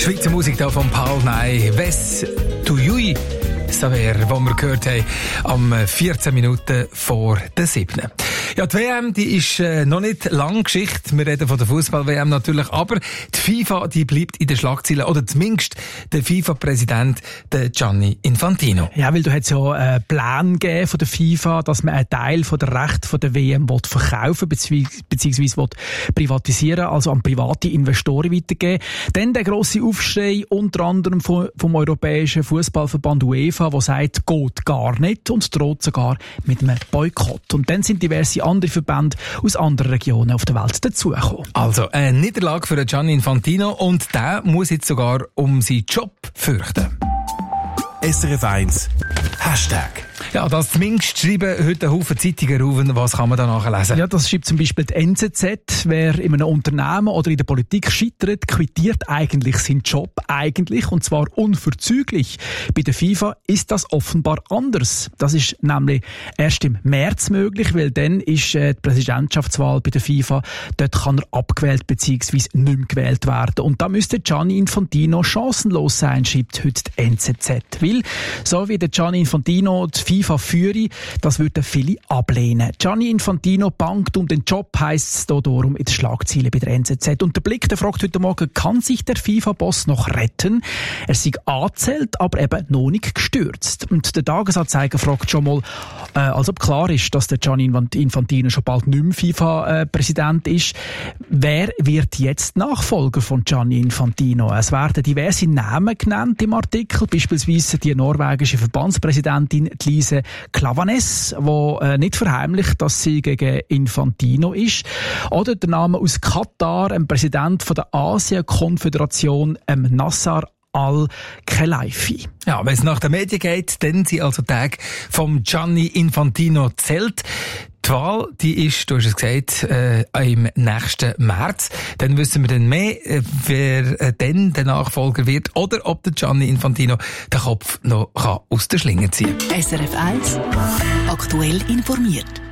Schweizer Musik hier von Paul Ney. «Wes tu jui?» Saver, wo wir gehört haben, am 14 Minuten vor der 7. Ja, die WM, die ist noch nicht lange Geschichte. Wir reden von der Fußball-WM natürlich, aber die FIFA, die bleibt in den Schlagzeilen, oder zumindest der FIFA-Präsident, der Gianni Infantino. Ja, weil du hast ja einen Plan gegeben von der FIFA, dass man einen Teil von der Rechte von der WM verkaufen beziehungsweise privatisieren, also an private Investoren weitergeben. Dann der grosse Aufschrei, unter anderem vom Europäischen Fußballverband UEFA, der sagt, geht gar nicht und droht sogar mit einem Boykott. Und dann sind diverse andere Verbände aus anderen Regionen auf der Welt dazugekommen. Also eine Niederlage für Gianni Infantino, und der muss jetzt sogar um seinen Job fürchten. SRF 1 Hashtag. Ja, das zumindest schreiben heute ein Haufen Zeitungen auf. Was kann man da nachlesen? Ja, das schreibt zum Beispiel die NZZ. Wer in einem Unternehmen oder in der Politik scheitert, quittiert eigentlich seinen Job. Eigentlich, und zwar unverzüglich. Bei der FIFA ist das offenbar anders. Das ist nämlich erst im März möglich, weil dann ist die Präsidentschaftswahl bei der FIFA. Dort kann er abgewählt bzw. nicht mehr gewählt werden. Und da müsste Gianni Infantino chancenlos sein, schreibt heute die NZZ. Weil, so wie der Gianni Infantino die FIFA führe, das würden viele ablehnen. Gianni Infantino bangt um den Job, heisst es hier darum in den Schlagzeilen bei der NZZ. Und der Blick, der fragt heute Morgen, kann sich der FIFA-Boss noch retten? Er sei angezählt, aber eben noch nicht gestürzt. Und der Tagesanzeiger fragt schon mal, als ob klar ist, dass der Gianni Infantino schon bald nicht mehr FIFA-Präsident ist. Wer wird jetzt Nachfolger von Gianni Infantino? Es werden diverse Namen genannt im Artikel, beispielsweise die norwegische Verbandspräsidentin Lise Klavaness, die nicht verheimlicht, dass sie gegen Infantino ist. Oder der Name aus Katar, ein Präsident von der Asien-Konföderation, Nasser Al-Khelaifi. Ja, wenn es nach den Medien geht, dann sind also Tage vom Gianni Infantino zählt. Die Wahl, die ist, du hast es gesagt, im nächsten März. Dann wissen wir dann mehr, wer dann der Nachfolger wird oder ob der Gianni Infantino den Kopf noch aus der Schlinge ziehen kann. SRF 1 aktuell informiert.